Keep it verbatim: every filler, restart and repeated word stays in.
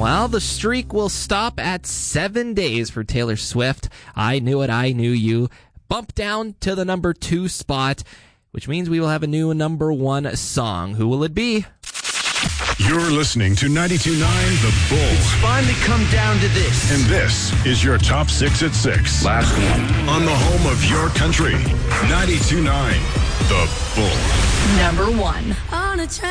Well, the streak will stop at seven days for Taylor Swift. I Knew It, I Knew You. Bump down to the number two spot, which means we will have a new number one song. Who will it be? You're listening to ninety-two point nine The Bull. It's finally come down to this. And this is your top six at six. Last one. On the home of your country, ninety-two point nine The Bull. Number one. On a